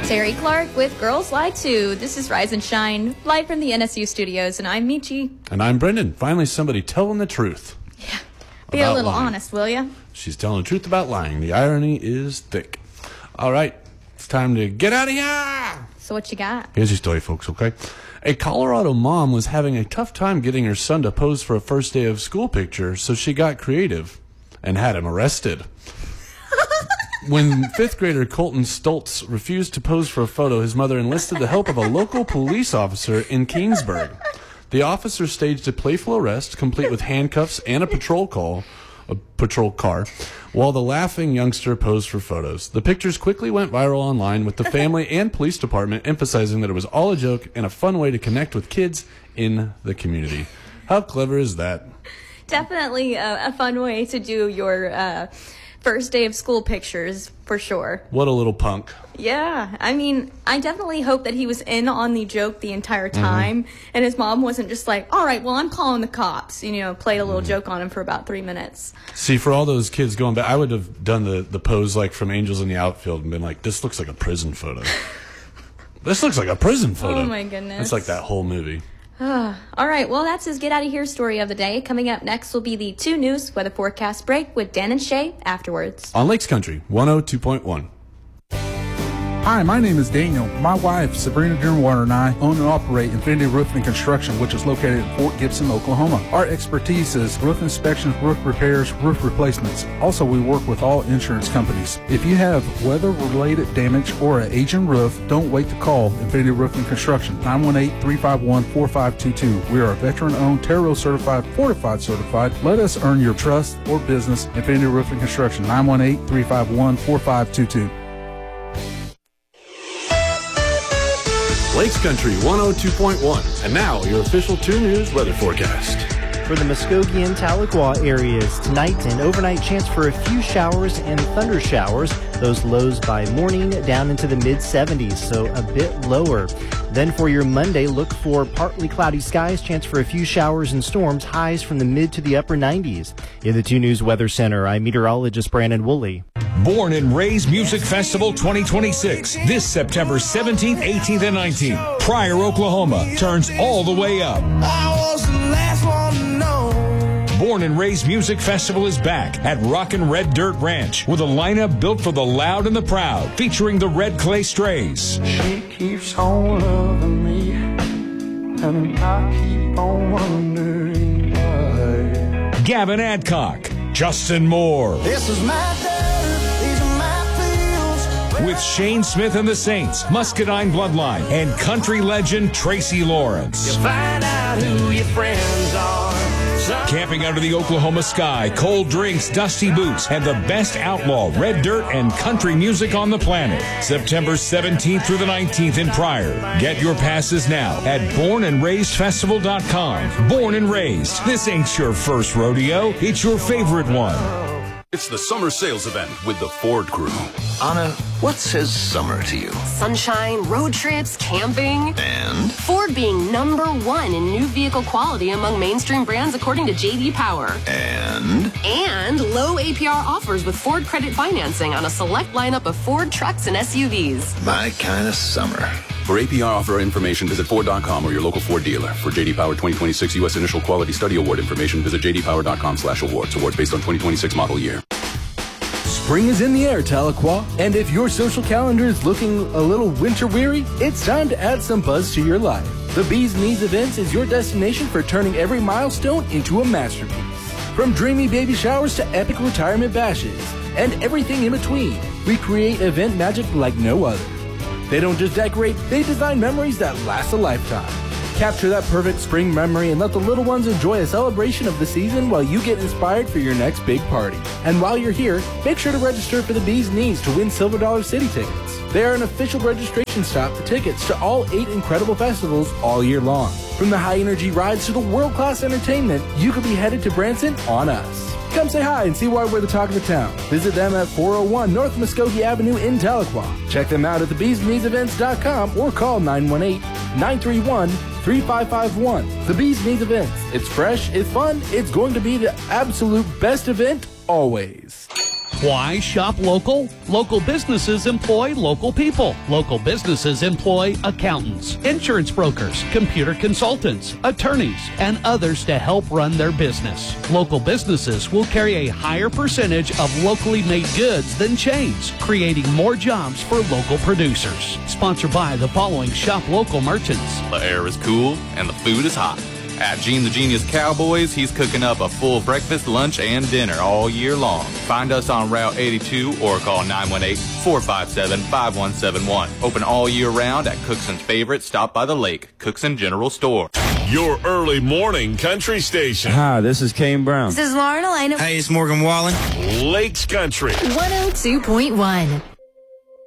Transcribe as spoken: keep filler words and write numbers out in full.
Terry Clark with Girls Lie Too. This is Rise and Shine, live from the N S U studios, and I'm Michi. And I'm Brendan. Finally, somebody telling the truth. Yeah. Be a little lying. honest, will ya? She's telling the truth about lying. The irony is thick. All right, it's time to get out of here. So what you got? Here's your story, folks, okay? A Colorado mom was having a tough time getting her son to pose for a first day of school picture, so she got creative and had him arrested. When fifth grader Colton Stoltz refused to pose for a photo, his mother enlisted the help of a local police officer in Kingsburg. The officer staged a playful arrest, complete with handcuffs and a patrol call, a patrol car, while the laughing youngster posed for photos. The pictures quickly went viral online, with the family and police department emphasizing that it was all a joke and a fun way to connect with kids in the community. How clever is that? Definitely a, a fun way to do your uh, first day of school pictures, for sure. What a little punk. Yeah, I mean, I definitely hope that he was in on the joke the entire time, mm-hmm. and his mom wasn't just like, all right, well, I'm calling the cops, you know, played a little mm-hmm. joke on him for about three minutes. See, for all those kids going back, I would have done the, the pose like from Angels in the Outfield and been like, this looks like a prison photo. This looks like a prison photo. Oh, my goodness. It's like that whole movie. All right, well, that's his Get Out of Here story of the day. Coming up next will be the two News Weather Forecast break with Dan and Shay afterwards. On Lakes Country, one oh two point one. Hi, my name is Daniel. My wife, Sabrina Dearwater, and I own and operate Infinity Roofing and Construction, which is located in Fort Gibson, Oklahoma. Our expertise is roof inspections, roof repairs, roof replacements. Also, we work with all insurance companies. If you have weather-related damage or an aging roof, don't wait to call Infinity Roofing and Construction, nine one eight, three five one, four five two two. We are veteran-owned, Terro certified, fortified certified. Let us earn your trust or business. Infinity Roofing and Construction, nine one eight, three five one, four five two two. Lakes Country one oh two point one. And now, your official two News weather forecast. For the Muskogee and Tahlequah areas, tonight an overnight chance for a few showers and thunder showers. Those lows by morning down into the mid seventies, so a bit lower. Then for your Monday, look for partly cloudy skies, chance for a few showers and storms, highs from the mid to the upper nineties. In the two News Weather Center, I'm meteorologist Brandon Woolley. Born and Raised Music Festival twenty twenty-six, this September seventeenth, eighteenth, and nineteenth. Pryor, Oklahoma, turns all the way up. I was the last one to know. Born and Raised Music Festival is back at Rockin' Red Dirt Ranch with a lineup built for the loud and the proud, featuring the Red Clay Strays. She keeps on loving me, and I keep on wondering why. Gavin Adcock, Justin Moore. This is my dirt, these are my fields. With Shane Smith and the Saints, Muscadine Bloodline, and country legend Tracy Lawrence. You find out who your friends are. Camping under the Oklahoma sky, cold drinks, dusty boots, and the best outlaw, red dirt, and country music on the planet. September seventeenth through the nineteenth in Pryor. Get your passes now at born and raised festival dot com. Born and Raised. This ain't your first rodeo. It's your favorite one. It's the summer sales event with the Ford crew. Anna, what says summer to you? Sunshine, road trips, camping. And? Ford being number one in new vehicle quality among mainstream brands according to J D Power. And? And low A P R offers with Ford credit financing on a select lineup of Ford trucks and S U Vs. My kind of summer. For A P R offer information, visit Ford dot com or your local Ford dealer. For J D Power twenty twenty-six U S Initial Quality Study Award information, visit J D Power dot com slash awards. Awards based on twenty twenty-six model year. Spring is in the air, Tahlequah, and if your social calendar is looking a little winter weary, it's time to add some buzz to your life. The Bees Knees Events is your destination for turning every milestone into a masterpiece. From dreamy baby showers to epic retirement bashes, and everything in between, we create event magic like no other. They don't just decorate, they design memories that last a lifetime. Capture that perfect spring memory and let the little ones enjoy a celebration of the season while you get inspired for your next big party. And while you're here, make sure to register for the Bees Knees to win Silver Dollar City tickets. They are an official registration stop for tickets to all eight incredible festivals all year long. From the high-energy rides to the world-class entertainment, you could be headed to Branson on us. Come say hi and see why we're the talk of the town. Visit them at four oh one North Muskogee Avenue in Tahlequah. Check them out at the bees knees events dot com or call nine one eight, nine three one, three five five one. The Bees Knees Events. It's fresh, it's fun, it's going to be the absolute best event always. Why shop local? Local businesses employ local people. Local businesses employ accountants, insurance brokers, computer consultants, attorneys, and others to help run their business. Local businesses will carry a higher percentage of locally made goods than chains, creating more jobs for local producers. Sponsored by the following shop local merchants. The air is cool and the food is hot. At Gene the Genius Cowboys, he's cooking up a full breakfast, lunch, and dinner all year long. Find us on Route eighty-two or call nine one eight, four five seven, five one seven one. Open all year round at Cookson's favorite stop by the lake, Cookson General Store. Your early morning country station. Hi, this is Kane Brown. This is Lauren Elena. Hey, it's Morgan Wallen. Lakes Country. one oh two point one.